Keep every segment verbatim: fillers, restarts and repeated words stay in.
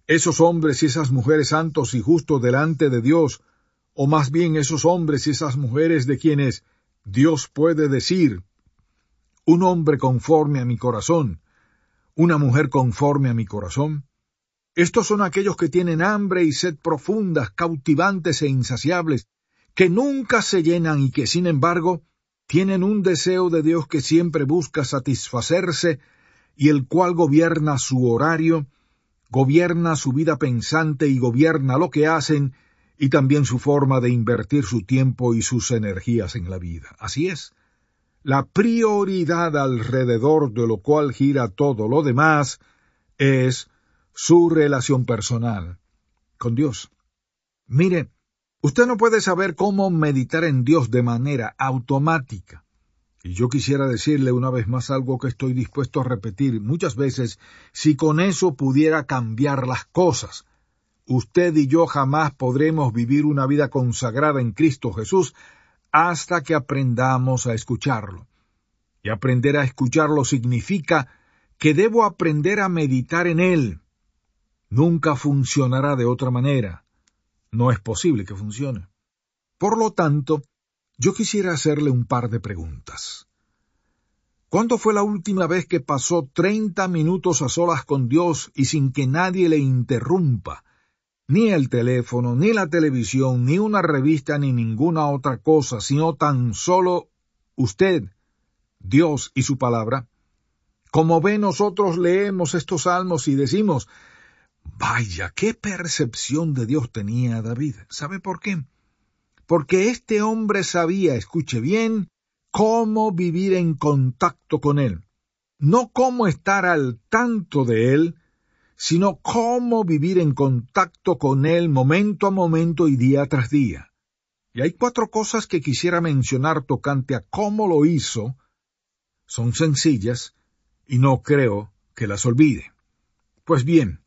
Esos hombres y esas mujeres santos y justos delante de Dios, o más bien esos hombres y esas mujeres de quienes Dios puede decir, un hombre conforme a mi corazón, una mujer conforme a mi corazón. Estos son aquellos que tienen hambre y sed profundas, cautivantes e insaciables, que nunca se llenan y que, sin embargo, tienen un deseo de Dios que siempre busca satisfacerse y el cual gobierna su horario, gobierna su vida pensante y gobierna lo que hacen y también su forma de invertir su tiempo y sus energías en la vida. Así es. La prioridad alrededor de lo cual gira todo lo demás es su relación personal con Dios. Mire, usted no puede saber cómo meditar en Dios de manera automática. Y yo quisiera decirle una vez más algo que estoy dispuesto a repetir muchas veces, si con eso pudiera cambiar las cosas. Usted y yo jamás podremos vivir una vida consagrada en Cristo Jesús hasta que aprendamos a escucharlo. Y aprender a escucharlo significa que debo aprender a meditar en Él. Nunca funcionará de otra manera. No es posible que funcione. Por lo tanto, yo quisiera hacerle un par de preguntas. ¿Cuándo fue la última vez que pasó treinta minutos a solas con Dios y sin que nadie le interrumpa? Ni el teléfono, ni la televisión, ni una revista, ni ninguna otra cosa, sino tan solo usted, Dios y su palabra. Como ve, nosotros leemos estos salmos y decimos, vaya, qué percepción de Dios tenía David. ¿Sabe por qué? Porque este hombre sabía, escuche bien, cómo vivir en contacto con Él. No cómo estar al tanto de Él, sino cómo vivir en contacto con Él momento a momento y día tras día. Y hay cuatro cosas que quisiera mencionar tocante a cómo lo hizo. Son sencillas y no creo que las olvide. Pues bien,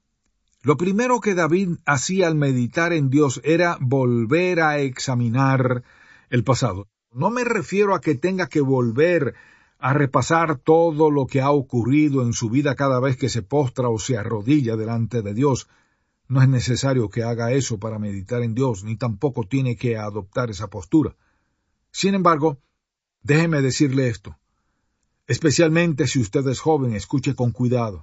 lo primero que David hacía al meditar en Dios era volver a examinar el pasado. No me refiero a que tenga que volver a repasar todo lo que ha ocurrido en su vida cada vez que se postra o se arrodilla delante de Dios. No es necesario que haga eso para meditar en Dios, ni tampoco tiene que adoptar esa postura. Sin embargo, déjeme decirle esto. Especialmente si usted es joven, escuche con cuidado.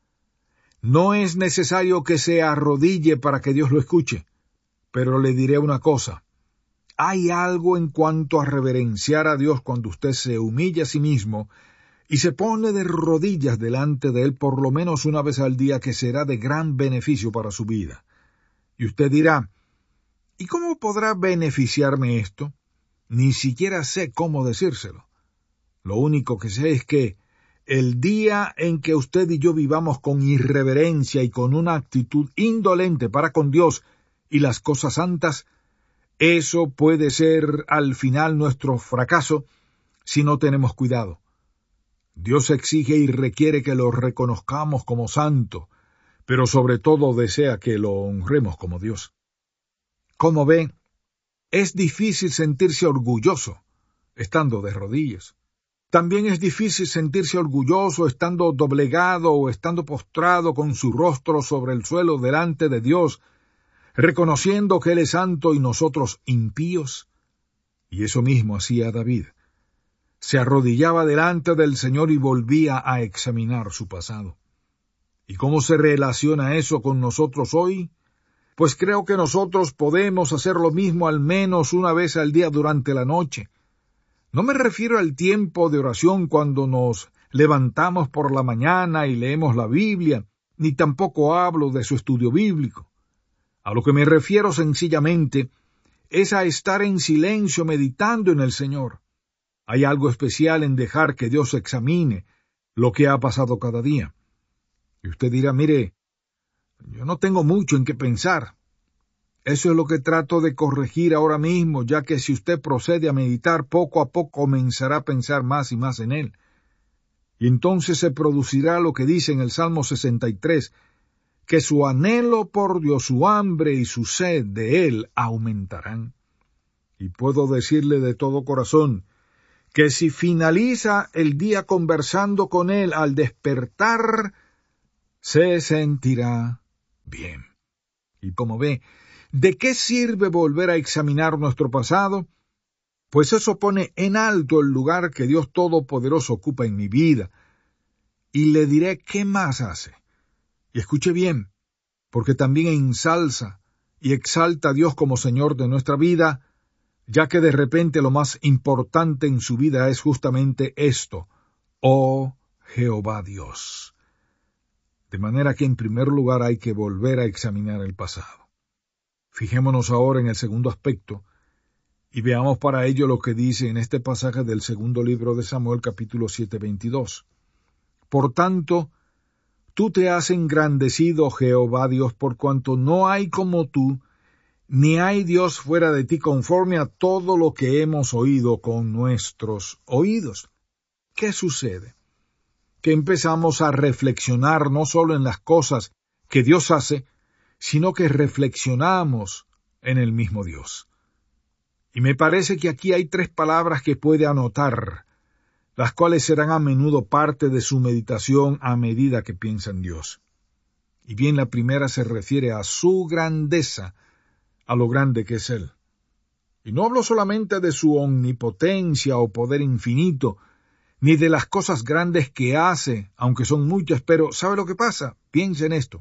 No es necesario que se arrodille para que Dios lo escuche, pero le diré una cosa. Hay algo en cuanto a reverenciar a Dios cuando usted se humilla a sí mismo y se pone de rodillas delante de Él por lo menos una vez al día, que será de gran beneficio para su vida. Y usted dirá, ¿y cómo podrá beneficiarme esto? Ni siquiera sé cómo decírselo. Lo único que sé es que el día en que usted y yo vivamos con irreverencia y con una actitud indolente para con Dios y las cosas santas, eso puede ser al final nuestro fracaso si no tenemos cuidado. Dios exige y requiere que lo reconozcamos como santo, pero sobre todo desea que lo honremos como Dios. Como ve, es difícil sentirse orgulloso estando de rodillas. También es difícil sentirse orgulloso estando doblegado o estando postrado con su rostro sobre el suelo delante de Dios, reconociendo que Él es santo y nosotros impíos. Y eso mismo hacía David. Se arrodillaba delante del Señor y volvía a examinar su pasado. ¿Y cómo se relaciona eso con nosotros hoy? Pues creo que nosotros podemos hacer lo mismo al menos una vez al día durante la noche. No me refiero al tiempo de oración cuando nos levantamos por la mañana y leemos la Biblia, ni tampoco hablo de su estudio bíblico. A lo que me refiero sencillamente es a estar en silencio meditando en el Señor. Hay algo especial en dejar que Dios examine lo que ha pasado cada día. Y usted dirá, mire, yo no tengo mucho en qué pensar. Eso es lo que trato de corregir ahora mismo, ya que si usted procede a meditar, poco a poco comenzará a pensar más y más en Él. Y entonces se producirá lo que dice en el Salmo sesenta y tres, que su anhelo por Dios, su hambre y su sed de Él aumentarán. Y puedo decirle de todo corazón que si finaliza el día conversando con Él al despertar, se sentirá Bien. Y como ve, ¿de qué sirve volver a examinar nuestro pasado? Pues eso pone en alto el lugar que Dios Todopoderoso ocupa en mi vida. Y le diré qué más hace. Y escuche bien, porque también ensalza y exalta a Dios como Señor de nuestra vida, ya que de repente lo más importante en su vida es justamente esto: oh Jehová Dios. De manera que en primer lugar hay que volver a examinar el pasado. Fijémonos ahora en el segundo aspecto, y veamos para ello lo que dice en este pasaje del segundo libro de Samuel, capítulo siete, veintidós. Por tanto, tú te has engrandecido, Jehová Dios, por cuanto no hay como tú, ni hay Dios fuera de ti, conforme a todo lo que hemos oído con nuestros oídos. ¿Qué sucede? Que empezamos a reflexionar no solo en las cosas que Dios hace, sino que reflexionamos en el mismo Dios. Y me parece que aquí hay tres palabras que puede anotar, las cuales serán a menudo parte de su meditación a medida que piensa en Dios. Y bien, la primera se refiere a su grandeza, a lo grande que es Él. Y no hablo solamente de su omnipotencia o poder infinito, ni de las cosas grandes que hace, aunque son muchas, pero ¿sabe lo que pasa? Piense en esto.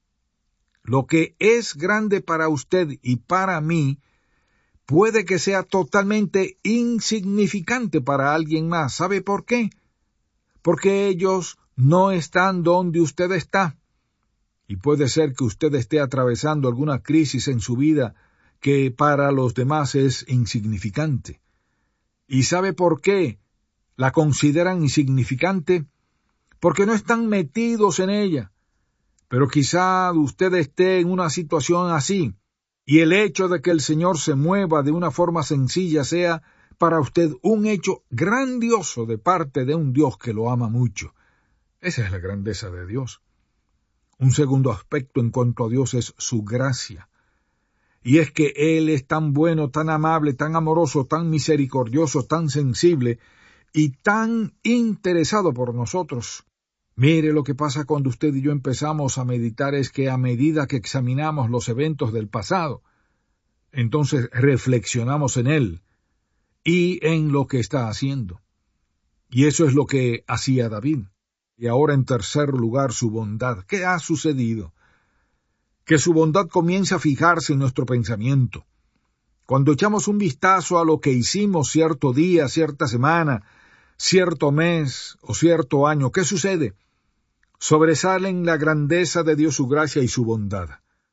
Lo que es grande para usted y para mí puede que sea totalmente insignificante para alguien más. ¿Sabe por qué? Porque ellos no están donde usted está. Y puede ser que usted esté atravesando alguna crisis en su vida que para los demás es insignificante. ¿Y sabe por qué la consideran insignificante? Porque no están metidos en ella. Pero quizá usted esté en una situación así, y el hecho de que el Señor se mueva de una forma sencilla sea para usted un hecho grandioso de parte de un Dios que lo ama mucho. Esa es la grandeza de Dios. Un segundo aspecto en cuanto a Dios es su gracia. Y es que Él es tan bueno, tan amable, tan amoroso, tan misericordioso, tan sensible y tan interesado por nosotros. Mire, lo que pasa cuando usted y yo empezamos a meditar es que a medida que examinamos los eventos del pasado, entonces reflexionamos en Él y en lo que está haciendo. Y eso es lo que hacía David. Y ahora, en tercer lugar, su bondad. ¿Qué ha sucedido? Que su bondad comienza a fijarse en nuestro pensamiento. Cuando echamos un vistazo a lo que hicimos cierto día, cierta semana, cierto mes o cierto año, ¿qué sucede? Sobresalen la grandeza de Dios, su gracia y su bondad.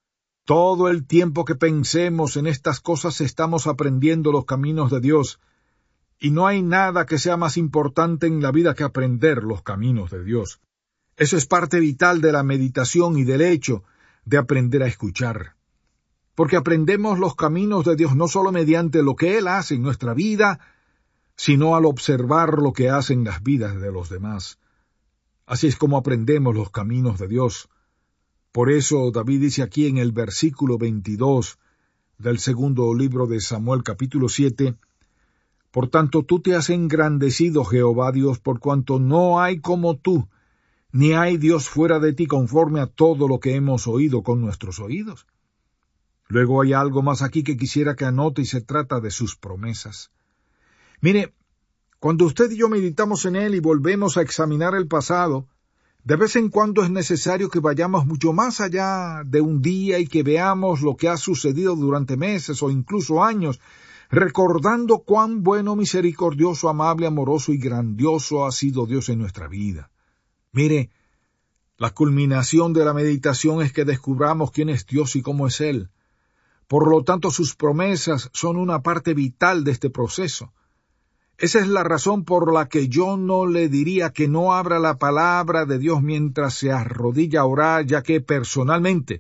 Todo el tiempo que pensemos en estas cosas estamos aprendiendo los caminos de Dios, y no hay nada que sea más importante en la vida que aprender los caminos de Dios. Eso es parte vital de la meditación y del hecho de aprender a escuchar. Porque aprendemos los caminos de Dios no solo mediante lo que Él hace en nuestra vida, sino al observar lo que hace en las vidas de los demás. Así es como aprendemos los caminos de Dios. Por eso David dice aquí en el versículo veintidós del segundo libro de Samuel, capítulo siete, Por tanto tú te has engrandecido, Jehová Dios, por cuanto no hay como tú, ni hay Dios fuera de ti, conforme a todo lo que hemos oído con nuestros oídos. Luego hay algo más aquí que quisiera que anote, y se trata de sus promesas. Mire, cuando usted y yo meditamos en Él y volvemos a examinar el pasado, de vez en cuando es necesario que vayamos mucho más allá de un día y que veamos lo que ha sucedido durante meses o incluso años, recordando cuán bueno, misericordioso, amable, amoroso y grandioso ha sido Dios en nuestra vida. Mire, la culminación de la meditación es que descubramos quién es Dios y cómo es Él. Por lo tanto, sus promesas son una parte vital de este proceso. Esa es la razón por la que yo no le diría que no abra la palabra de Dios mientras se arrodilla a orar, ya que personalmente,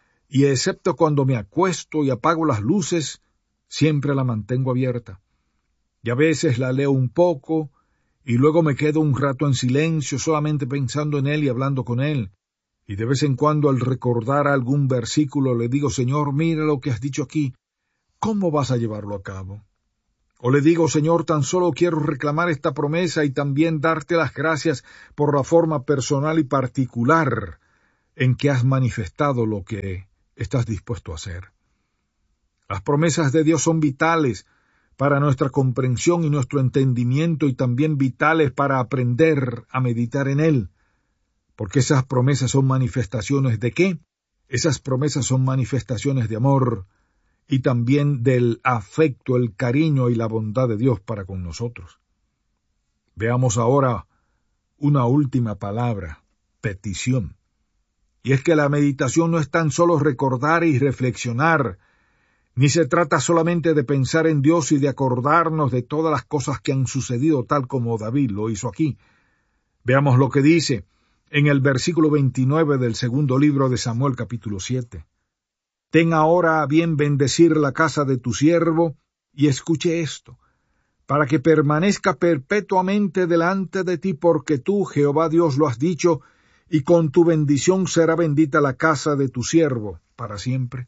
y excepto cuando me acuesto y apago las luces, siempre la mantengo abierta. Y a veces la leo un poco, y luego me quedo un rato en silencio, solamente pensando en Él y hablando con Él. Y de vez en cuando, al recordar algún versículo, le digo, Señor, mira lo que has dicho aquí, ¿cómo vas a llevarlo a cabo? O le digo, Señor, tan solo quiero reclamar esta promesa y también darte las gracias por la forma personal y particular en que has manifestado lo que estás dispuesto a hacer. Las promesas de Dios son vitales para nuestra comprensión y nuestro entendimiento, y también vitales para aprender a meditar en Él, porque esas promesas son manifestaciones ¿de qué? Esas promesas son manifestaciones de amor y también del afecto, el cariño y la bondad de Dios para con nosotros. Veamos ahora una última palabra, petición. Y es que la meditación no es tan solo recordar y reflexionar, ni se trata solamente de pensar en Dios y de acordarnos de todas las cosas que han sucedido tal como David lo hizo aquí. Veamos lo que dice en el versículo veintinueve del segundo libro de Samuel capítulo siete. Ten ahora a bien bendecir la casa de tu siervo, y escuche esto, para que permanezca perpetuamente delante de ti, porque tú, Jehová Dios, lo has dicho, y con tu bendición será bendita la casa de tu siervo para siempre.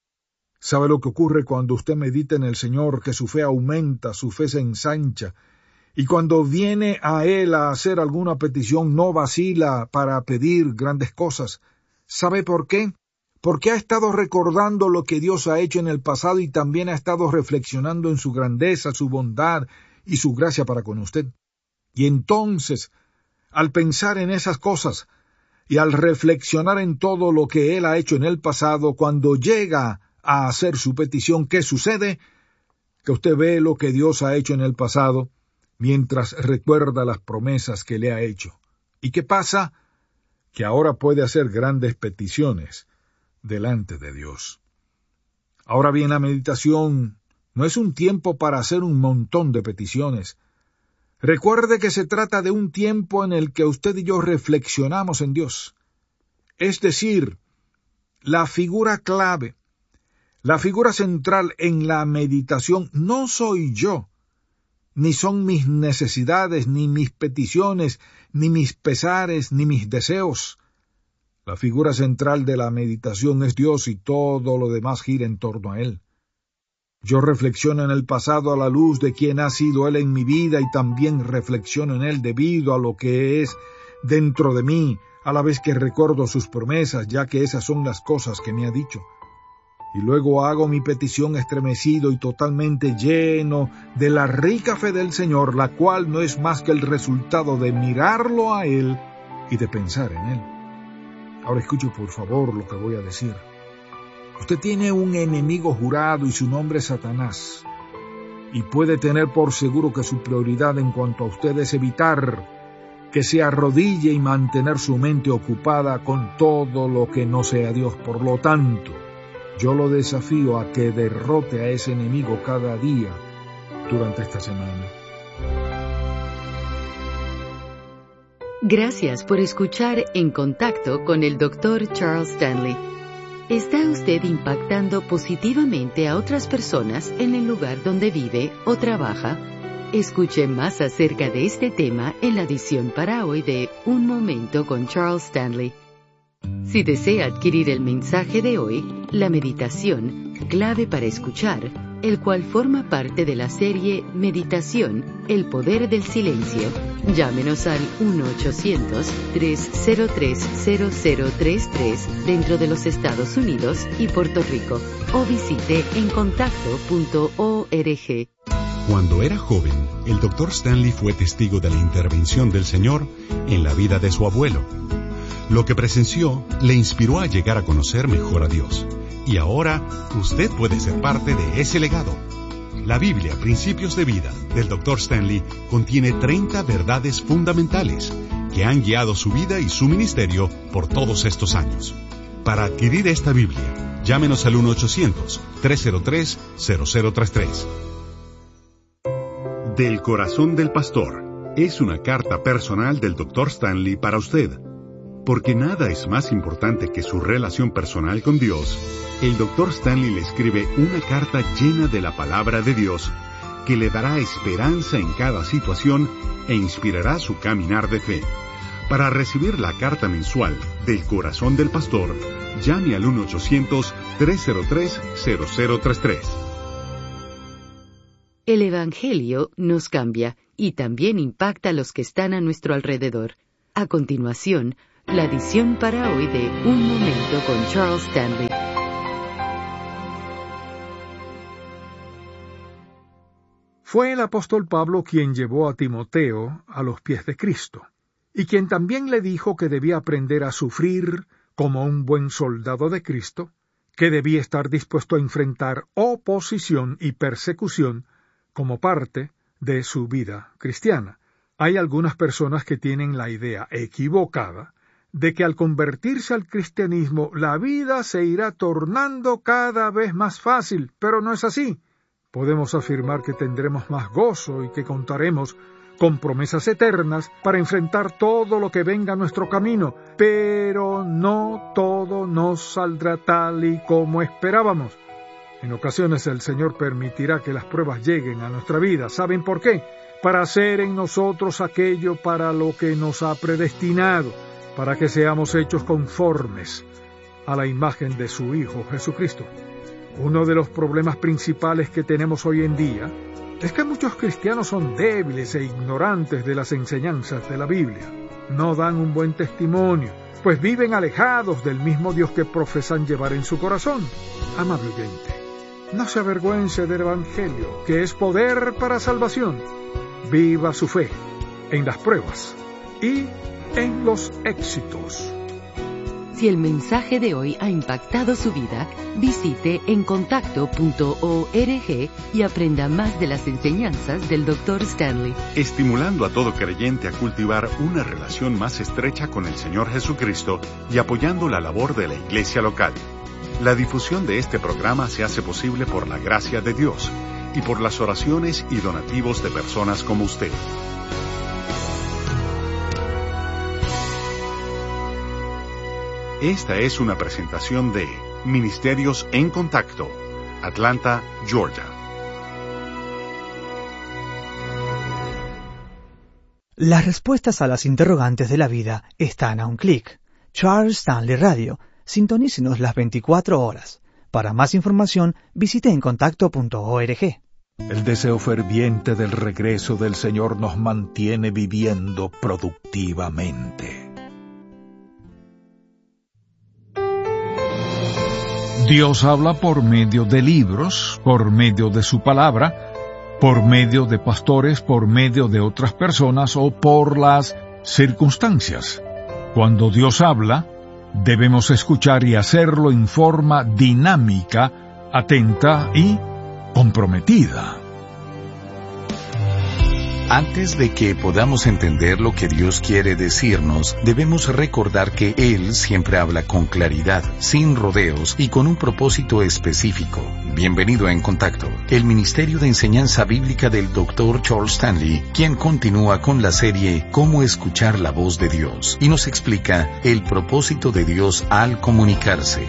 ¿Sabe lo que ocurre cuando usted medita en el Señor? Que su fe aumenta, su fe se ensancha, y cuando viene a Él a hacer alguna petición no vacila para pedir grandes cosas. ¿Sabe por qué? Porque ha estado recordando lo que Dios ha hecho en el pasado y también ha estado reflexionando en su grandeza, su bondad y su gracia para con usted. Y entonces, al pensar en esas cosas y al reflexionar en todo lo que Él ha hecho en el pasado, cuando llega a hacer su petición, ¿qué sucede? Que usted ve lo que Dios ha hecho en el pasado, mientras recuerda las promesas que le ha hecho. ¿Y qué pasa? Que ahora puede hacer grandes peticiones delante de Dios. Ahora bien, la meditación no es un tiempo para hacer un montón de peticiones. Recuerde que se trata de un tiempo en el que usted y yo reflexionamos en Dios. Es decir, la figura clave, la figura central en la meditación no soy yo, ni son mis necesidades, ni mis peticiones, ni mis pesares, ni mis deseos. La figura central de la meditación es Dios y todo lo demás gira en torno a Él. Yo reflexiono en el pasado a la luz de quién ha sido Él en mi vida y también reflexiono en Él debido a lo que es dentro de mí, a la vez que recuerdo sus promesas, ya que esas son las cosas que me ha dicho. Y luego hago mi petición estremecido y totalmente lleno de la rica fe del Señor, la cual no es más que el resultado de mirarlo a Él y de pensar en Él. Ahora escuche por favor lo que voy a decir. Usted tiene un enemigo jurado y su nombre es Satanás, y puede tener por seguro que su prioridad en cuanto a usted es evitar que se arrodille y mantener su mente ocupada con todo lo que no sea Dios. Por lo tanto, yo lo desafío a que derrote a ese enemigo cada día durante esta semana. Gracias por escuchar En Contacto con el doctor Charles Stanley. ¿Está usted impactando positivamente a otras personas en el lugar donde vive o trabaja? Escuche más acerca de este tema en la edición para hoy de Un Momento con Charles Stanley. Si desea adquirir el mensaje de hoy, la meditación, clave para escuchar, el cual forma parte de la serie Meditación, el poder del silencio, llámenos al uno ochocientos, tres cero tres, cero cero tres tres dentro de los Estados Unidos y Puerto Rico, o visite en contacto punto org. Cuando era joven, el doctor Stanley fue testigo de la intervención del Señor en la vida de su abuelo. Lo que presenció le inspiró a llegar a conocer mejor a Dios. Y ahora usted puede ser parte de ese legado. La Biblia, Principios de Vida, del doctor Stanley, contiene treinta verdades fundamentales que han guiado su vida y su ministerio por todos estos años. Para adquirir esta Biblia, llámenos al uno ochocientos, tres cero tres, cero cero tres tres. Del corazón del pastor es una carta personal del doctor Stanley para usted. Porque nada es más importante que su relación personal con Dios, el doctor Stanley le escribe una carta llena de la palabra de Dios que le dará esperanza en cada situación e inspirará su caminar de fe. Para recibir la carta mensual del corazón del pastor, llame al uno ochocientos, tres cero tres, cero cero tres tres. El Evangelio nos cambia y también impacta a los que están a nuestro alrededor. A continuación, la edición para hoy de Un Momento con Charles Stanley. Fue el apóstol Pablo quien llevó a Timoteo a los pies de Cristo, y quien también le dijo que debía aprender a sufrir como un buen soldado de Cristo, que debía estar dispuesto a enfrentar oposición y persecución como parte de su vida cristiana. Hay algunas personas que tienen la idea equivocada de que al convertirse al cristianismo la vida se irá tornando cada vez más fácil, pero no es así. Podemos afirmar que tendremos más gozo y que contaremos con promesas eternas para enfrentar todo lo que venga a nuestro camino, pero no todo nos saldrá tal y como esperábamos. En ocasiones el Señor permitirá que las pruebas lleguen a nuestra vida. ¿Saben por qué? Para hacer en nosotros aquello para lo que nos ha predestinado, para que seamos hechos conformes a la imagen de su Hijo Jesucristo. Uno de los problemas principales que tenemos hoy en día es que muchos cristianos son débiles e ignorantes de las enseñanzas de la Biblia. No dan un buen testimonio, pues viven alejados del mismo Dios que profesan llevar en su corazón. Amable oyente, no se avergüence del Evangelio, que es poder para salvación. Viva su fe en las pruebas y en los éxitos. Si el mensaje de hoy ha impactado su vida, visite encontacto punto org y aprenda más de las enseñanzas del doctor Stanley. Estimulando a todo creyente a cultivar una relación más estrecha con el Señor Jesucristo y apoyando la labor de la iglesia local. La difusión de este programa se hace posible por la gracia de Dios y por las oraciones y donativos de personas como usted. Esta es una presentación de Ministerios en Contacto, Atlanta, Georgia. Las respuestas a las interrogantes de la vida están a un clic. Charles Stanley Radio. Sintonícenos las veinticuatro horas. Para más información, visite encontacto punto org. El deseo ferviente del regreso del Señor nos mantiene viviendo productivamente. Dios habla por medio de libros, por medio de su palabra, por medio de pastores, por medio de otras personas o por las circunstancias. Cuando Dios habla, debemos escuchar y hacerlo en forma dinámica, atenta y comprometida. Antes de que podamos entender lo que Dios quiere decirnos, debemos recordar que Él siempre habla con claridad, sin rodeos y con un propósito específico. Bienvenido a En Contacto, el Ministerio de Enseñanza Bíblica del doctor Charles Stanley, quien continúa con la serie Cómo escuchar la voz de Dios y nos explica el propósito de Dios al comunicarse.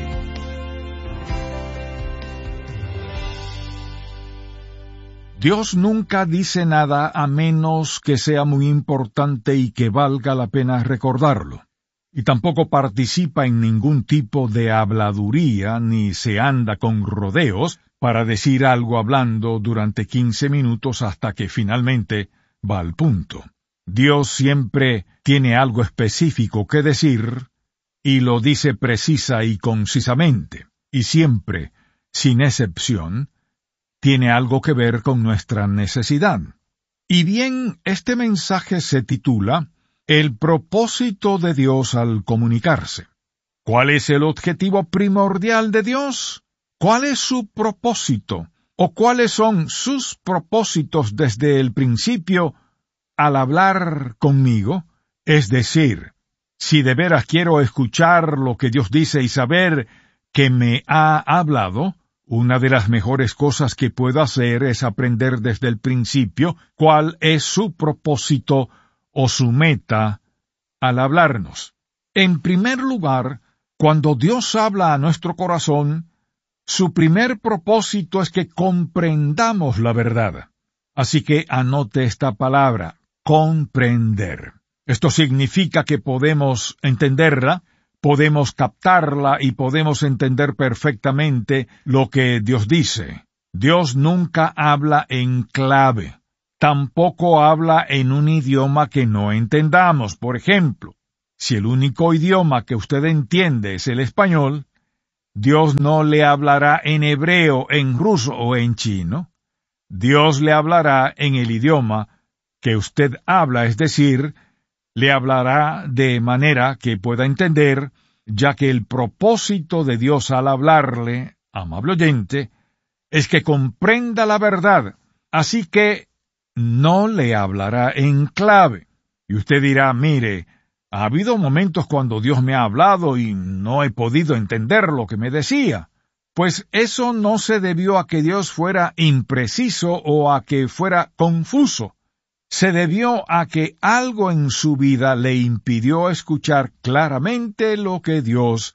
Dios nunca dice nada a menos que sea muy importante y que valga la pena recordarlo. Y tampoco participa en ningún tipo de habladuría ni se anda con rodeos para decir algo hablando durante quince minutos hasta que finalmente va al punto. Dios siempre tiene algo específico que decir y lo dice precisa y concisamente, y siempre, sin excepción, tiene algo que ver con nuestra necesidad. Y bien, este mensaje se titula El propósito de Dios al comunicarse. ¿Cuál es el objetivo primordial de Dios? ¿Cuál es su propósito? ¿O cuáles son sus propósitos desde el principio al hablar conmigo? Es decir, si de veras quiero escuchar lo que Dios dice y saber que me ha hablado, una de las mejores cosas que puedo hacer es aprender desde el principio cuál es su propósito o su meta al hablarnos. En primer lugar, cuando Dios habla a nuestro corazón, su primer propósito es que comprendamos la verdad. Así que anote esta palabra, comprender. Esto significa que podemos entenderla, podemos captarla y podemos entender perfectamente lo que Dios dice. Dios nunca habla en clave. Tampoco habla en un idioma que no entendamos. Por ejemplo, Si el único idioma que usted entiende es el español, Dios no le hablará en hebreo, en ruso o en chino. Dios le hablará en el idioma que usted habla, es decir, le hablará de manera que pueda entender, ya que el propósito de Dios al hablarle, amable oyente, es que comprenda la verdad, así que no le hablará en clave. Y usted dirá, mire, ha habido momentos cuando Dios me ha hablado y no he podido entender lo que me decía. Pues eso no se debió a que Dios fuera impreciso o a que fuera confuso. Se debió a que algo en su vida le impidió escuchar claramente lo que Dios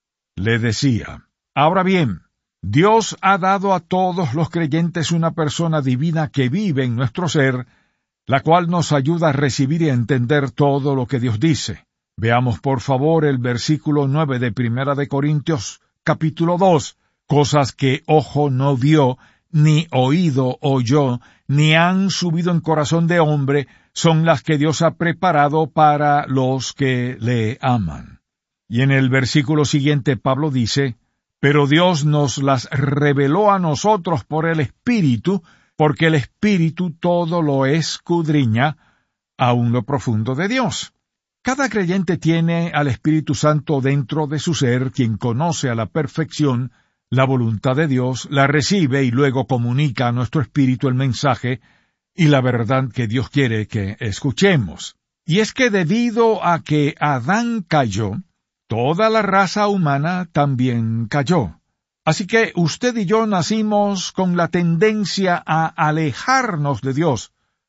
le decía. Ahora bien, Dios ha dado a todos los creyentes una persona divina que vive en nuestro ser, la cual nos ayuda a recibir y a entender todo lo que Dios dice. Veamos por favor el versículo nueve de Primera de Corintios, capítulo dos. Cosas que ojo no vio, ni oído oyó, ni han subido en corazón de hombre, son las que Dios ha preparado para los que le aman. Y en el versículo siguiente Pablo dice, pero Dios nos las reveló a nosotros por el Espíritu, porque el Espíritu todo lo escudriña, aun lo profundo de Dios. Cada creyente tiene al Espíritu Santo dentro de su ser, quien conoce a la perfección la voluntad de Dios, la recibe y luego comunica a nuestro espíritu el mensaje y la verdad que Dios quiere que escuchemos. Y es que debido a que Adán cayó, toda la raza humana también cayó. Así que usted y yo nacimos con la tendencia a alejarnos de Dios.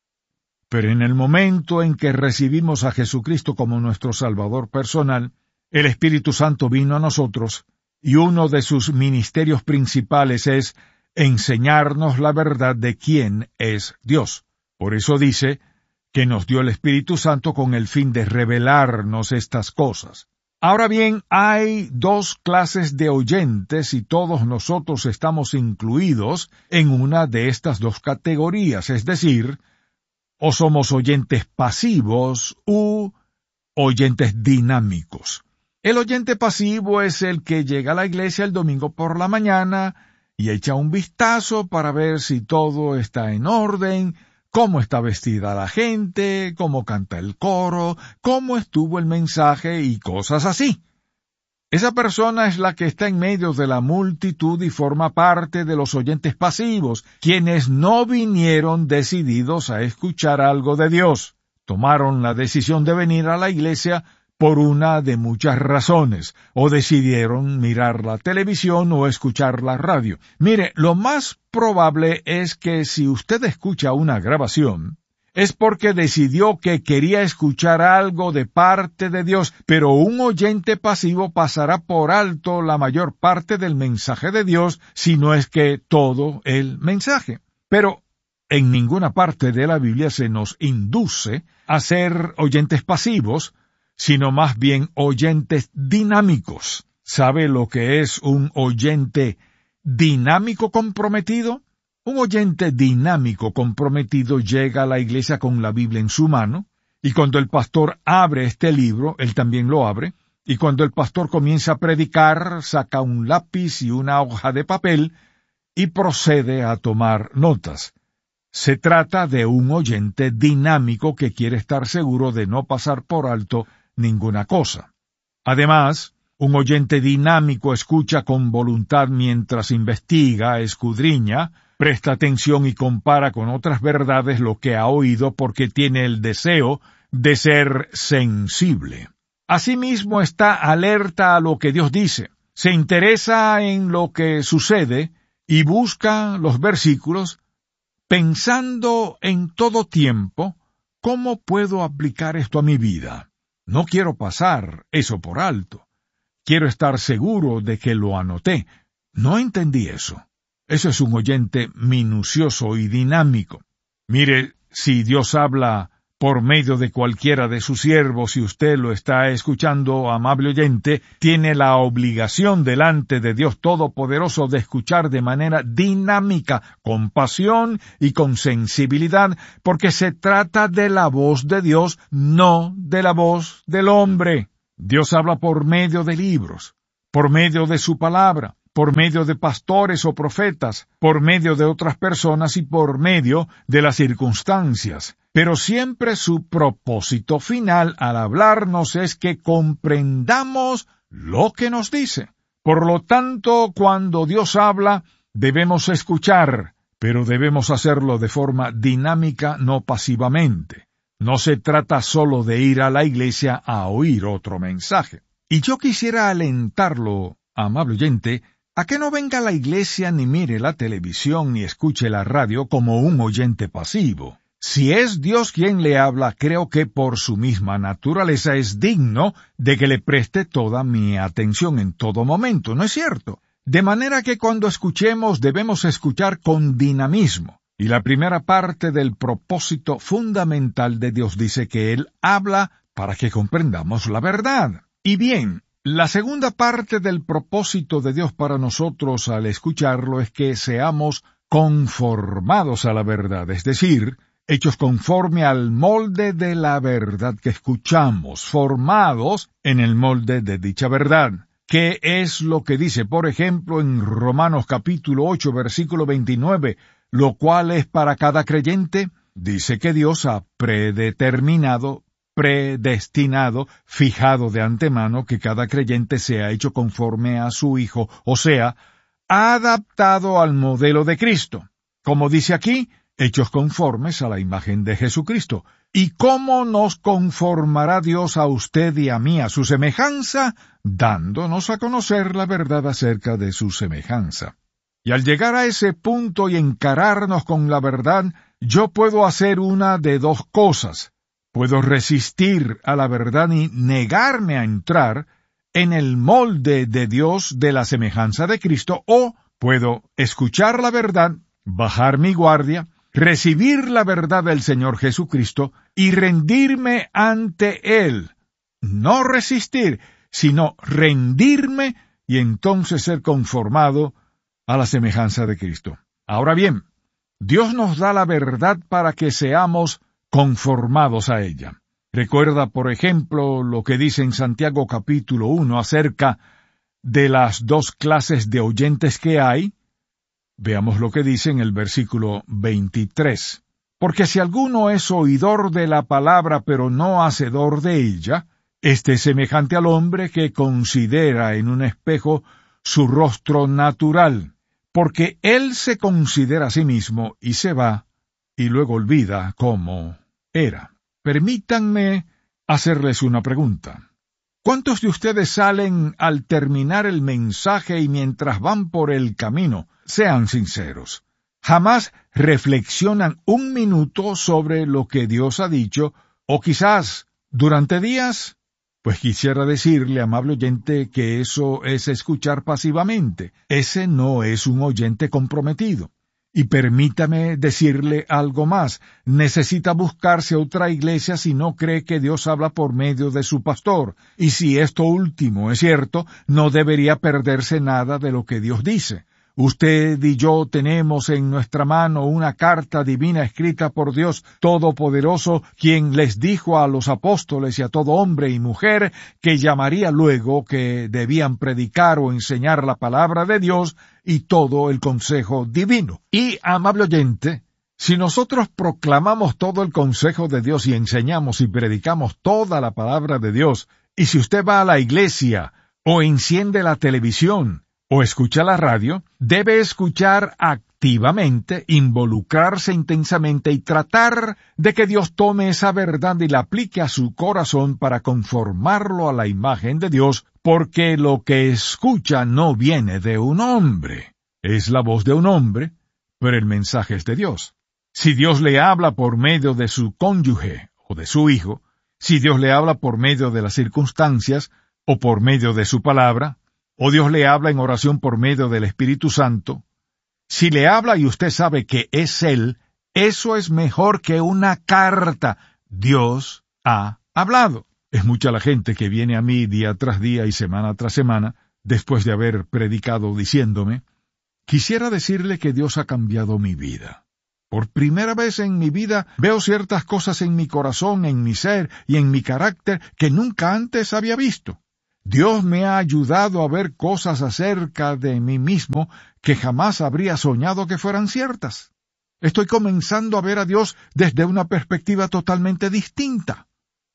Pero en el momento en que recibimos a Jesucristo como nuestro Salvador personal, el Espíritu Santo vino a nosotros, y uno de sus ministerios principales es enseñarnos la verdad de quién es Dios. Por eso dice que nos dio el Espíritu Santo con el fin de revelarnos estas cosas. Ahora bien, hay dos clases de oyentes y todos nosotros estamos incluidos en una de estas dos categorías, es decir, o somos oyentes pasivos u oyentes dinámicos. El oyente pasivo es el que llega a la iglesia el domingo por la mañana y echa un vistazo para ver si todo está en orden, cómo está vestida la gente, cómo canta el coro, cómo estuvo el mensaje y cosas así. Esa persona es la que está en medio de la multitud y forma parte de los oyentes pasivos, quienes no vinieron decididos a escuchar algo de Dios. Tomaron la decisión de venir a la iglesia por una de muchas razones, o decidieron mirar la televisión o escuchar la radio. Mire, lo más probable es que si usted escucha una grabación, es porque decidió que quería escuchar algo de parte de Dios, pero un oyente pasivo pasará por alto la mayor parte del mensaje de Dios, si no es que todo el mensaje. Pero en ninguna parte de la Biblia se nos induce a ser oyentes pasivos, sino más bien oyentes dinámicos. ¿Sabe lo que es un oyente dinámico comprometido? Un oyente dinámico comprometido llega a la iglesia con la Biblia en su mano, y cuando el pastor abre este libro, él también lo abre, y cuando el pastor comienza a predicar, saca un lápiz y una hoja de papel, y procede a tomar notas. Se trata de un oyente dinámico que quiere estar seguro de no pasar por alto ninguna cosa. Además, un oyente dinámico escucha con voluntad mientras investiga, escudriña, presta atención y compara con otras verdades lo que ha oído porque tiene el deseo de ser sensible. Asimismo está alerta a lo que Dios dice, se interesa en lo que sucede y busca los versículos pensando en todo tiempo cómo puedo aplicar esto a mi vida. No quiero pasar eso por alto. Quiero estar seguro de que lo anoté. No entendí eso. Eso es un oyente minucioso y dinámico. Mire, si Dios habla por medio de cualquiera de sus siervos, si usted lo está escuchando, amable oyente, tiene la obligación delante de Dios Todopoderoso de escuchar de manera dinámica, con pasión y con sensibilidad, porque se trata de la voz de Dios, no de la voz del hombre. Dios habla por medio de libros, por medio de su palabra, por medio de pastores o profetas, por medio de otras personas y por medio de las circunstancias. Pero siempre su propósito final al hablarnos es que comprendamos lo que nos dice. Por lo tanto, cuando Dios habla, debemos escuchar, pero debemos hacerlo de forma dinámica, no pasivamente. No se trata solo de ir a la iglesia a oír otro mensaje. Y yo quisiera alentarlo, amable oyente, a que no venga a la iglesia ni mire la televisión ni escuche la radio como un oyente pasivo. Si es Dios quien le habla, creo que por su misma naturaleza es digno de que le preste toda mi atención en todo momento, ¿no es cierto? De manera que cuando escuchemos debemos escuchar con dinamismo. Y la primera parte del propósito fundamental de Dios dice que Él habla para que comprendamos la verdad. Y bien, la segunda parte del propósito de Dios para nosotros al escucharlo es que seamos conformados a la verdad, es decir, hechos conforme al molde de la verdad que escuchamos, formados en el molde de dicha verdad. ¿Qué es lo que dice, por ejemplo, en Romanos capítulo ocho, versículo veintinueve, lo cual es para cada creyente? Dice que Dios ha predeterminado, predestinado, fijado de antemano que cada creyente sea hecho conforme a su Hijo, o sea, adaptado al modelo de Cristo. Como dice aquí, hechos conformes a la imagen de Jesucristo. ¿Y cómo nos conformará Dios a usted y a mí a su semejanza? Dándonos a conocer la verdad acerca de su semejanza. Y al llegar a ese punto y encararnos con la verdad, yo puedo hacer una de dos cosas. Puedo resistir a la verdad y negarme a entrar en el molde de Dios de la semejanza de Cristo, o puedo escuchar la verdad, bajar mi guardia, recibir la verdad del Señor Jesucristo y rendirme ante Él. No resistir, sino rendirme y entonces ser conformado a la semejanza de Cristo. Ahora bien, Dios nos da la verdad para que seamos conformados a ella. Recuerda, por ejemplo, lo que dice en Santiago capítulo uno acerca de las dos clases de oyentes que hay. Veamos lo que dice en el versículo veintitrés. Porque si alguno es oidor de la palabra, pero no hacedor de ella, este es semejante al hombre que considera en un espejo su rostro natural, porque él se considera a sí mismo y se va, y luego olvida cómo era. Permítanme hacerles una pregunta. ¿Cuántos de ustedes salen al terminar el mensaje y mientras van por el camino? Sean sinceros. Jamás reflexionan un minuto sobre lo que Dios ha dicho, o quizás durante días. Pues quisiera decirle, amable oyente, que eso es escuchar pasivamente. Ese no es un oyente comprometido. Y permítame decirle algo más. Necesita buscarse otra iglesia si no cree que Dios habla por medio de su pastor. Y si esto último es cierto, no debería perderse nada de lo que Dios dice. Usted y yo tenemos en nuestra mano una carta divina escrita por Dios Todopoderoso, quien les dijo a los apóstoles y a todo hombre y mujer que llamaría luego que debían predicar o enseñar la palabra de Dios y todo el consejo divino. Y, amable oyente, si nosotros proclamamos todo el consejo de Dios y enseñamos y predicamos toda la palabra de Dios, y si usted va a la iglesia o enciende la televisión, o escucha la radio, debe escuchar activamente, involucrarse intensamente y tratar de que Dios tome esa verdad y la aplique a su corazón para conformarlo a la imagen de Dios, porque lo que escucha no viene de un hombre. Es la voz de un hombre, pero el mensaje es de Dios. Si Dios le habla por medio de su cónyuge o de su hijo, si Dios le habla por medio de las circunstancias o por medio de su palabra, o Dios le habla en oración por medio del Espíritu Santo, si le habla y usted sabe que es Él, eso es mejor que una carta. Dios ha hablado. Es mucha la gente que viene a mí día tras día y semana tras semana, después de haber predicado diciéndome, quisiera decirle que Dios ha cambiado mi vida. Por primera vez en mi vida veo ciertas cosas en mi corazón, en mi ser y en mi carácter que nunca antes había visto. Dios me ha ayudado a ver cosas acerca de mí mismo que jamás habría soñado que fueran ciertas. Estoy comenzando a ver a Dios desde una perspectiva totalmente distinta.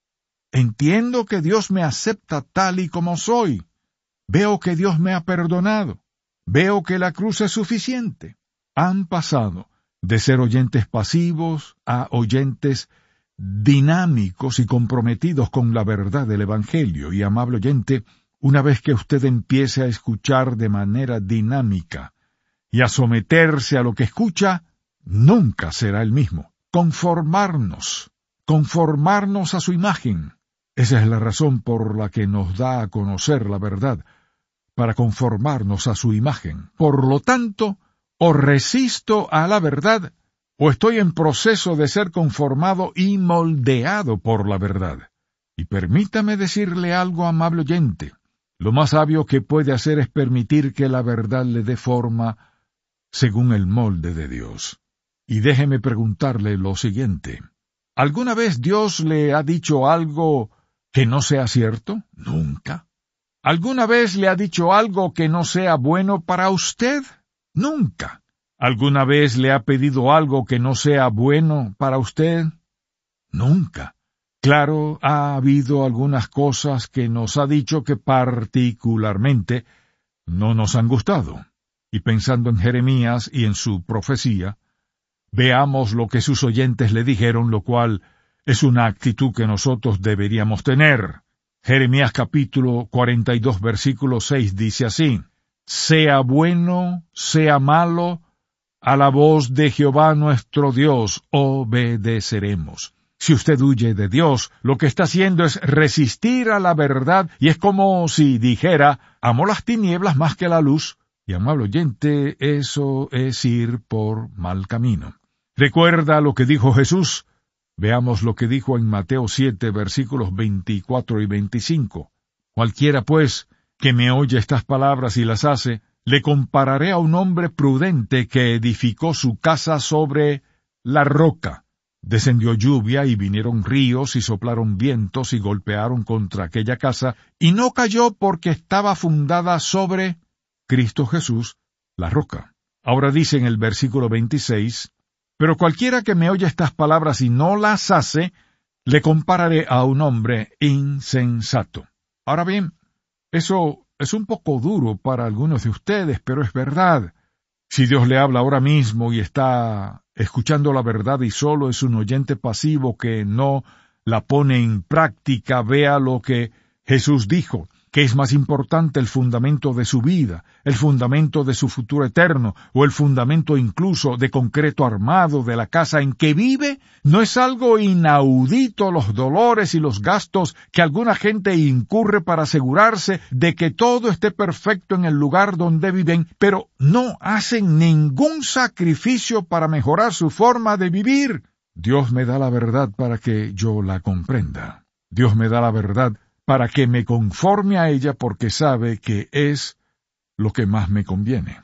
Entiendo que Dios me acepta tal y como soy. Veo que Dios me ha perdonado. Veo que la cruz es suficiente. Han pasado de ser oyentes pasivos a oyentes dinámicos y comprometidos con la verdad del Evangelio. Y, amable oyente, una vez que usted empiece a escuchar de manera dinámica y a someterse a lo que escucha, nunca será el mismo. Conformarnos, conformarnos a su imagen. Esa es la razón por la que nos da a conocer la verdad, para conformarnos a su imagen. Por lo tanto, o resisto a la verdad, o estoy en proceso de ser conformado y moldeado por la verdad. Y permítame decirle algo, amable oyente. Lo más sabio que puede hacer es permitir que la verdad le dé forma según el molde de Dios. Y déjeme preguntarle lo siguiente. ¿Alguna vez Dios le ha dicho algo que no sea cierto? Nunca. ¿Alguna vez le ha dicho algo que no sea bueno para usted? Nunca. ¿Alguna vez le ha pedido algo que no sea bueno para usted? Nunca. Claro, ha habido algunas cosas que nos ha dicho que particularmente no nos han gustado. Y pensando en Jeremías y en su profecía, veamos lo que sus oyentes le dijeron, lo cual es una actitud que nosotros deberíamos tener. Jeremías capítulo cuarenta y dos, versículo seis dice así: Sea bueno, sea malo, a la voz de Jehová nuestro Dios obedeceremos. Si usted huye de Dios, lo que está haciendo es resistir a la verdad, y es como si dijera, amo las tinieblas más que la luz. Y, amable oyente, eso es ir por mal camino. ¿Recuerda lo que dijo Jesús? Veamos lo que dijo en Mateo siete, versículos veinticuatro y veinticinco. Cualquiera, pues, que me oye estas palabras y las hace, le compararé a un hombre prudente que edificó su casa sobre la roca. Descendió lluvia y vinieron ríos y soplaron vientos y golpearon contra aquella casa, y no cayó porque estaba fundada sobre Cristo Jesús, la roca. Ahora dice en el versículo veintiséis, pero cualquiera que me oye estas palabras y no las hace, le compararé a un hombre insensato. Ahora bien, eso es un poco duro para algunos de ustedes, pero es verdad. Si Dios le habla ahora mismo y está escuchando la verdad y solo es un oyente pasivo que no la pone en práctica, vea lo que Jesús dijo, que es más importante el fundamento de su vida, el fundamento de su futuro eterno, o el fundamento incluso de concreto armado de la casa en que vive. No es algo inaudito los dolores y los gastos que alguna gente incurre para asegurarse de que todo esté perfecto en el lugar donde viven, pero no hacen ningún sacrificio para mejorar su forma de vivir. Dios me da la verdad para que yo la comprenda. Dios me da la verdad para que me conforme a ella porque sabe que es lo que más me conviene.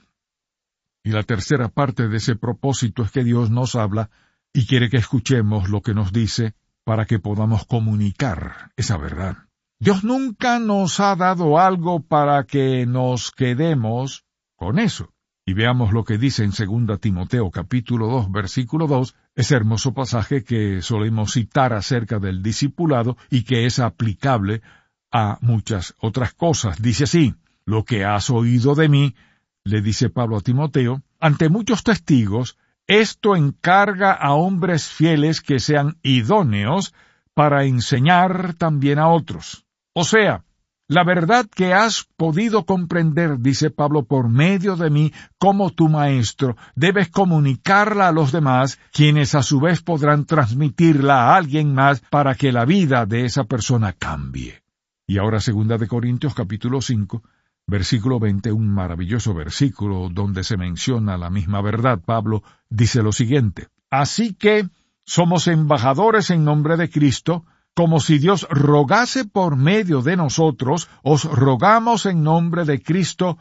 Y la tercera parte de ese propósito es que Dios nos habla y quiere que escuchemos lo que nos dice para que podamos comunicar esa verdad. Dios nunca nos ha dado algo para que nos quedemos con eso. Y veamos lo que dice en segunda Timoteo capítulo dos, versículo dos, ese hermoso pasaje que solemos citar acerca del discipulado y que es aplicable a muchas otras cosas. Dice así, lo que has oído de mí, le dice Pablo a Timoteo, ante muchos testigos, esto encarga a hombres fieles que sean idóneos para enseñar también a otros. O sea, la verdad que has podido comprender, dice Pablo, por medio de mí, como tu maestro, debes comunicarla a los demás, quienes a su vez podrán transmitirla a alguien más para que la vida de esa persona cambie. Y ahora segunda de Corintios capítulo cinco, versículo veinte, un maravilloso versículo donde se menciona la misma verdad. Pablo dice lo siguiente, así que Somos embajadores en nombre de Cristo, como si Dios rogase por medio de nosotros. Os rogamos en nombre de Cristo,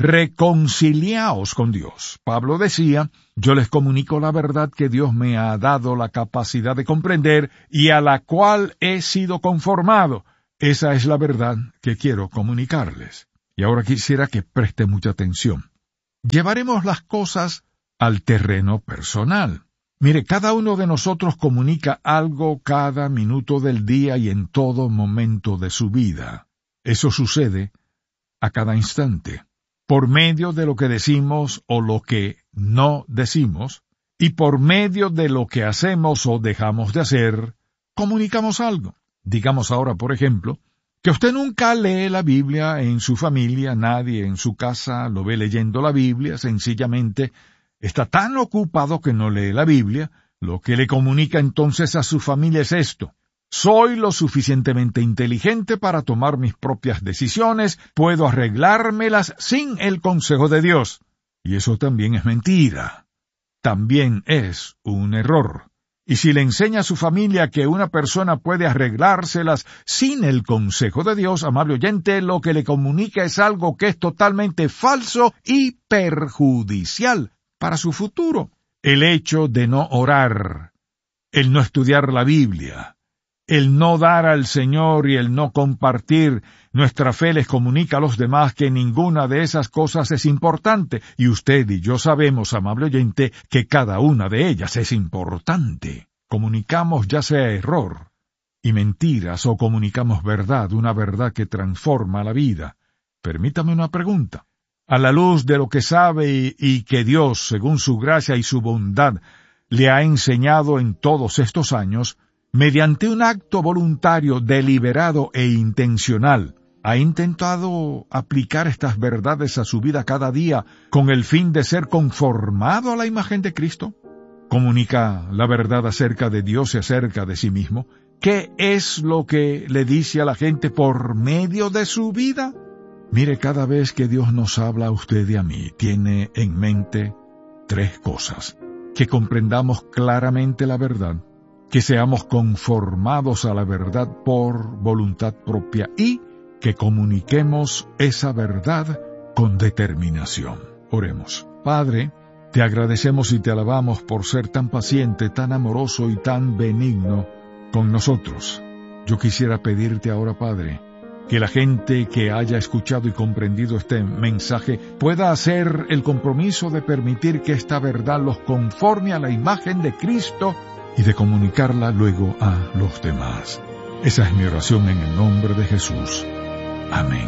reconciliaos con Dios. Pablo decía, yo les comunico la verdad que Dios me ha dado la capacidad de comprender y a la cual he sido conformado. Esa es la verdad que quiero comunicarles. Y ahora quisiera que preste mucha atención. Llevaremos las cosas al terreno personal. Mire, cada uno de nosotros comunica algo cada minuto del día y en todo momento de su vida. Eso sucede a cada instante, por medio de lo que decimos o lo que no decimos, y por medio de lo que hacemos o dejamos de hacer, comunicamos algo. Digamos ahora, por ejemplo, que usted nunca lee la Biblia en su familia, nadie en su casa lo ve leyendo la Biblia, sencillamente está tan ocupado que no lee la Biblia. Lo que le comunica entonces a su familia es esto: soy lo suficientemente inteligente para tomar mis propias decisiones, puedo arreglármelas sin el consejo de Dios. Y eso también es mentira. También es un error. Y si le enseña a su familia que una persona puede arreglárselas sin el consejo de Dios, amable oyente, lo que le comunica es algo que es totalmente falso y perjudicial para su futuro. El hecho de no orar, el no estudiar la Biblia, el no dar al Señor y el no compartir nuestra fe les comunica a los demás que ninguna de esas cosas es importante, y usted y yo sabemos, amable oyente, que cada una de ellas es importante. Comunicamos ya sea error y mentiras o comunicamos verdad, una verdad que transforma la vida. Permítame una pregunta. A la luz de lo que sabe y, y que Dios, según su gracia y su bondad, le ha enseñado en todos estos años, mediante un acto voluntario, deliberado e intencional, ¿ha intentado aplicar estas verdades a su vida cada día con el fin de ser conformado a la imagen de Cristo? ¿Comunica la verdad acerca de Dios y acerca de sí mismo? ¿Qué es lo que le dice a la gente por medio de su vida? Mire, cada vez que Dios nos habla a usted y a mí, tiene en mente tres cosas: que comprendamos claramente la verdad, que seamos conformados a la verdad por voluntad propia y que comuniquemos esa verdad con determinación. Oremos. Padre, te agradecemos y te alabamos por ser tan paciente, tan amoroso y tan benigno con nosotros. Yo quisiera pedirte ahora, Padre, que la gente que haya escuchado y comprendido este mensaje pueda hacer el compromiso de permitir que esta verdad los conforme a la imagen de Cristo y de comunicarla luego a los demás. Esa es mi oración en el nombre de Jesús. Amén.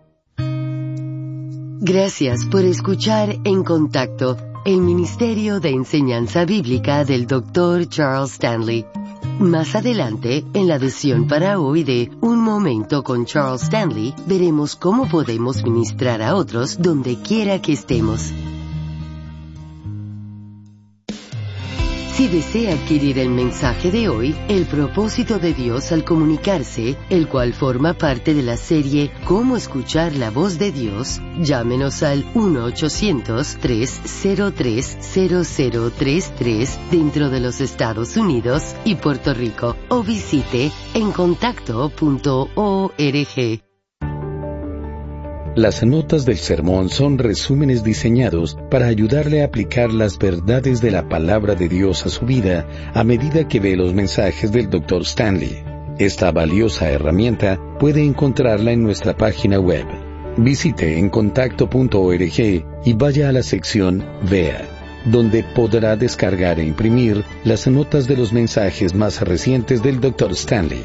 Gracias por escuchar En Contacto, el Ministerio de Enseñanza Bíblica del doctor Charles Stanley. Más adelante, en la edición para hoy de Un Momento con Charles Stanley, veremos cómo podemos ministrar a otros donde quiera que estemos. Si desea adquirir el mensaje de hoy, El propósito de Dios al comunicarse, el cual forma parte de la serie Cómo escuchar la voz de Dios, llámenos al uno ochocientos, tres cero tres, cero cero tres tres dentro de los Estados Unidos y Puerto Rico, o visite en contacto punto org. Las notas del sermón son resúmenes diseñados para ayudarle a aplicar las verdades de la palabra de Dios a su vida a medida que ve los mensajes del doctor Stanley. Esta valiosa herramienta puede encontrarla en nuestra página web. Visite en contacto punto org y vaya a la sección Vea, donde podrá descargar e imprimir las notas de los mensajes más recientes del doctor Stanley.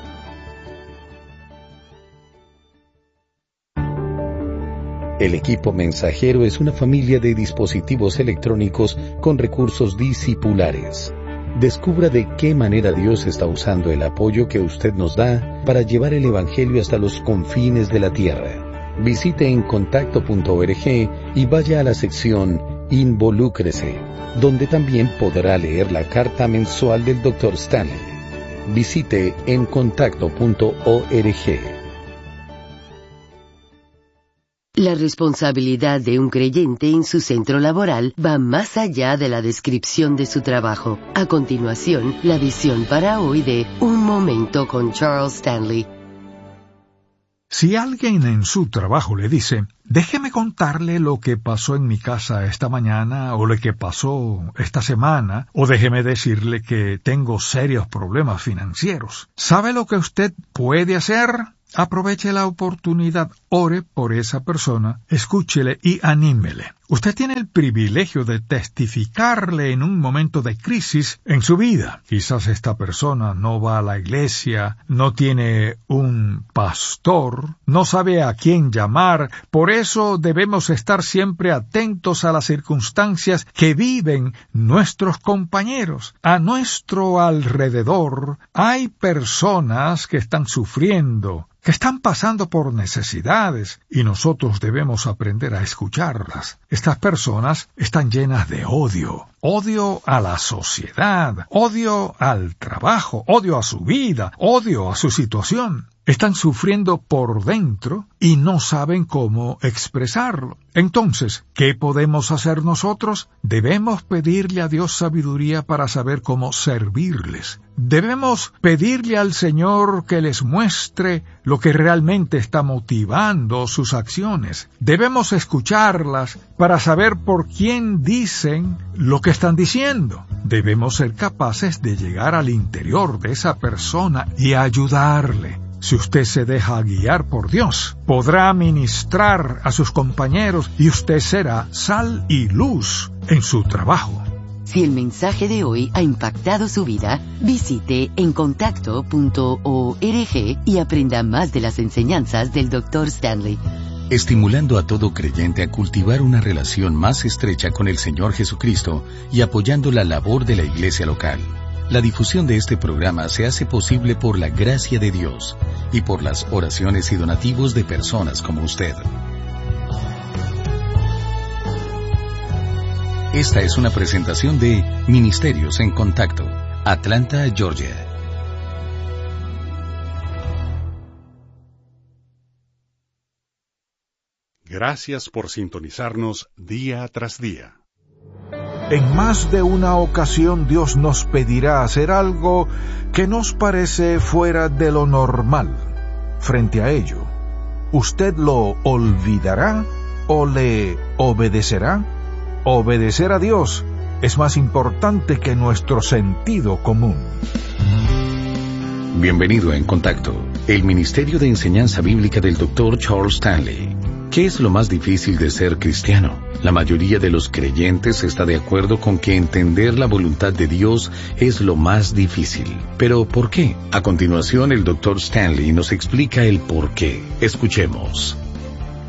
El equipo mensajero es una familia de dispositivos electrónicos con recursos discipulares. Descubra de qué manera Dios está usando el apoyo que usted nos da para llevar el Evangelio hasta los confines de la tierra. Visite en contacto punto org y vaya a la sección Involúcrese, donde también podrá leer la carta mensual del doctor Stanley. Visite en contacto punto org. La responsabilidad de un creyente en su centro laboral va más allá de la descripción de su trabajo. A continuación, la visión para hoy de Un Momento con Charles Stanley. Si alguien en su trabajo le dice, déjeme contarle lo que pasó en mi casa esta mañana, o lo que pasó esta semana, o déjeme decirle que tengo serios problemas financieros, ¿sabe lo que usted puede hacer? Aproveche la oportunidad, ore por esa persona, escúchele y anímele. Usted tiene el privilegio de testificarle en un momento de crisis en su vida. Quizás esta persona no va a la iglesia, no tiene un pastor, no sabe a quién llamar. Por eso debemos estar siempre atentos a las circunstancias que viven nuestros compañeros. A nuestro alrededor hay personas que están sufriendo, que están pasando por necesidades, y nosotros debemos aprender a escucharlas. Estas personas están llenas de odio, odio a la sociedad, odio al trabajo, odio a su vida, odio a su situación. Están sufriendo por dentro y no saben cómo expresarlo. Entonces, ¿qué podemos hacer nosotros? Debemos pedirle a Dios sabiduría para saber cómo servirles. Debemos pedirle al Señor que les muestre lo que realmente está motivando sus acciones. Debemos escucharlas para saber por quién dicen lo que están diciendo. Debemos ser capaces de llegar al interior de esa persona y ayudarle. Si usted se deja guiar por Dios, podrá ministrar a sus compañeros y usted será sal y luz en su trabajo. Si el mensaje de hoy ha impactado su vida, visite en contacto punto org y aprenda más de las enseñanzas del doctor Stanley. Estimulando a todo creyente a cultivar una relación más estrecha con el Señor Jesucristo y apoyando la labor de la iglesia local. La difusión de este programa se hace posible por la gracia de Dios y por las oraciones y donativos de personas como usted. Esta es una presentación de Ministerios en Contacto, Atlanta, Georgia. Gracias por sintonizarnos día tras día. En más de una ocasión Dios nos pedirá hacer algo que nos parece fuera de lo normal. Frente a ello, ¿usted lo olvidará o le obedecerá? Obedecer a Dios es más importante que nuestro sentido común. Bienvenido a En Contacto, el Ministerio de Enseñanza Bíblica del doctor Charles Stanley. ¿Qué es lo más difícil de ser cristiano? La mayoría de los creyentes está de acuerdo con que entender la voluntad de Dios es lo más difícil. ¿Pero por qué? A continuación, el doctor Stanley nos explica el por qué. Escuchemos.